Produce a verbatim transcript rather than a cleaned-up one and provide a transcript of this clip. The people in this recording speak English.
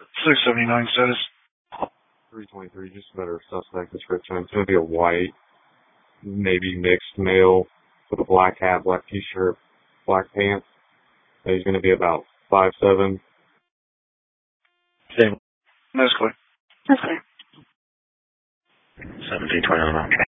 six seventy-nine status. three twenty-three, just better suspect description. It's going to be a white, maybe mixed male with a black hat, black t-shirt, black pants. He's going to be about five seven. Same. That's clear. That's clear. seventeen twenty-nine.